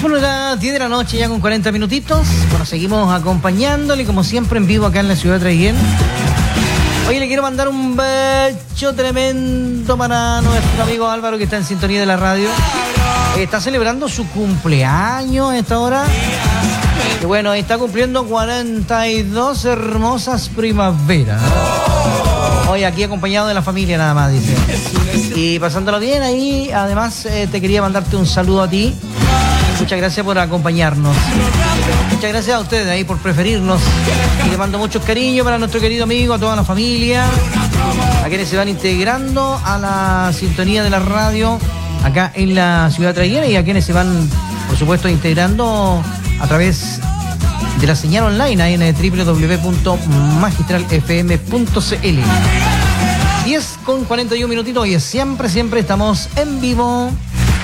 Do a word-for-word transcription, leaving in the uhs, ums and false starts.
Bueno, las diez de la noche ya con cuarenta minutitos. Bueno, seguimos acompañándole como siempre en vivo acá en la ciudad de Traiguén. Oye, le quiero mandar un beso tremendo para nuestro amigo Álvaro, que está en sintonía de la radio. Está celebrando su cumpleaños a esta hora. Y bueno, está cumpliendo cuarenta y dos hermosas primaveras. Hoy aquí acompañado de la familia nada más, dice. Y pasándolo bien ahí, además eh, te quería mandarte un saludo a ti. Muchas gracias por acompañarnos. Muchas gracias a ustedes ahí por preferirnos. Y le mando muchos cariños para nuestro querido amigo, a toda la familia, a quienes se van integrando a la sintonía de la radio acá en la ciudad de Traiguén, y a quienes se van, por supuesto, integrando a través de la señal online ahí en doble u doble u doble u punto magistral f m punto c l. diez con cuarenta y un minutitos y siempre, siempre estamos en vivo.